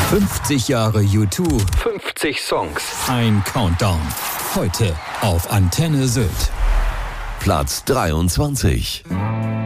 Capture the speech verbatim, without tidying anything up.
fünfzig Jahre U zwei, fünfzig Songs. ein Countdown. Heute auf Antenne Sylt. Platz dreiundzwanzig.